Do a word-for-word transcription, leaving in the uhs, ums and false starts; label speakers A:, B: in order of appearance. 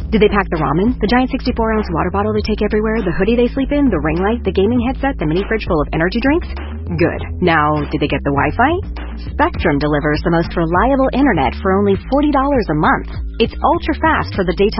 A: Did they pack the ramen, the giant sixty-four ounce water bottle they take everywhere, the hoodie they sleep in, the ring light, the gaming headset, the mini fridge full of energy drinks? Good. Now, did they get the Wi-Fi? Spectrum delivers the most reliable internet for only forty dollars a month. It's ultra-fast for the daytime